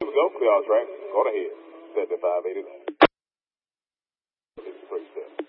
to go. Clear our track. Go ahead. Set to 589. 63 steps.